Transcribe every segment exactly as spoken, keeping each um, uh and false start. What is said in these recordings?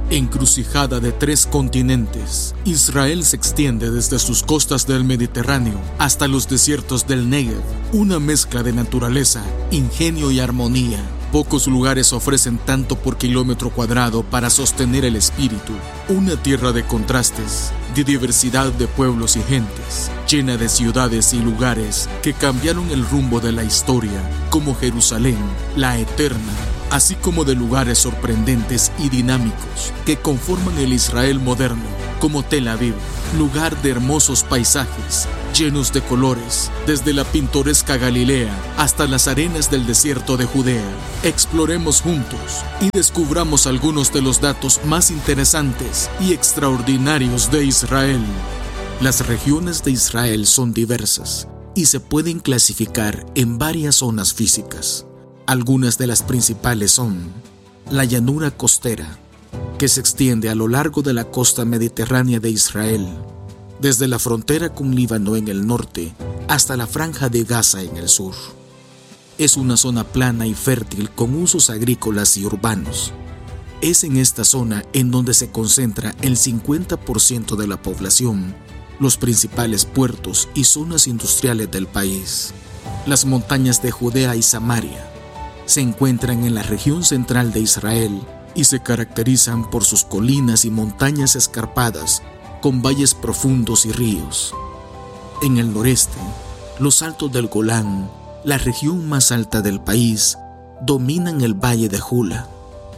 Encrucijada de tres continentes, Israel se extiende desde sus costas del Mediterráneo hasta los desiertos del Negev, una mezcla de naturaleza, ingenio y armonía. Pocos lugares ofrecen tanto por kilómetro cuadrado para sostener el espíritu. Una tierra de contrastes, de diversidad de pueblos y gentes, llena de ciudades y lugares que cambiaron el rumbo de la historia, como Jerusalén, la eterna, así como de lugares sorprendentes y dinámicos que conforman el Israel moderno, como Tel Aviv, lugar de hermosos paisajes, llenos de colores, desde la pintoresca Galilea hasta las arenas del desierto de Judea. Exploremos juntos y descubramos algunos de los datos más interesantes y extraordinarios de Israel. Las regiones de Israel son diversas y se pueden clasificar en varias zonas físicas. Algunas de las principales son la llanura costera, que se extiende a lo largo de la costa mediterránea de Israel, desde la frontera con Líbano en el norte hasta la franja de Gaza en el sur. Es una zona plana y fértil con usos agrícolas y urbanos. Es en esta zona en donde se concentra el cincuenta por ciento de la población, los principales puertos y zonas industriales del país. Las montañas de Judea y Samaria se encuentran en la región central de Israel y se caracterizan por sus colinas y montañas escarpadas con valles profundos y ríos. En el noreste, los altos del Golán, la región más alta del país, dominan el valle de Jula.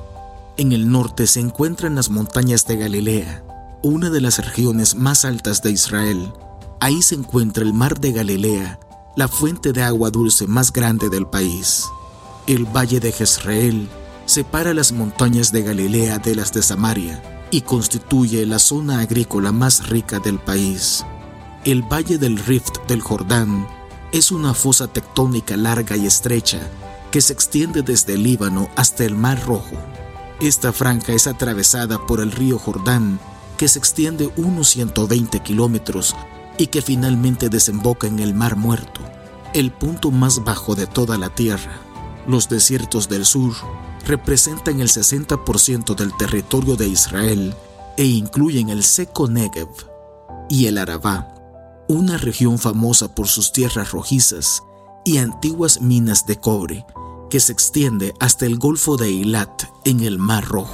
En el norte se encuentran las montañas de Galilea, una de las regiones más altas de Israel. Ahí se encuentra el mar de Galilea, la fuente de agua dulce más grande del país. El valle de Jezreel separa las montañas de Galilea de las de Samaria y constituye la zona agrícola más rica del país. El valle del Rift del Jordán es una fosa tectónica larga y estrecha que se extiende desde el Líbano hasta el Mar Rojo. Esta franja es atravesada por el río Jordán, que se extiende unos ciento veinte kilómetros y que finalmente desemboca en el Mar Muerto, el punto más bajo de toda la tierra. Los desiertos del sur representan el sesenta por ciento del territorio de Israel e incluyen el seco Negev y el Arabá, una región famosa por sus tierras rojizas y antiguas minas de cobre, que se extiende hasta el Golfo de Eilat en el Mar Rojo.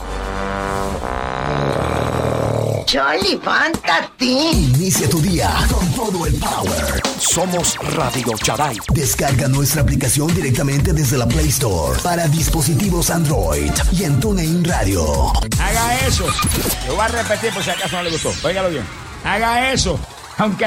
¡Ya levántate! Inicia tu día con todo el power. Somos Radio Charay. Descarga nuestra aplicación directamente desde la Play Store para dispositivos Android y en TuneIn Radio. Haga eso. Lo voy a repetir por si acaso no le gustó. Óigalo bien. Haga eso. Aunque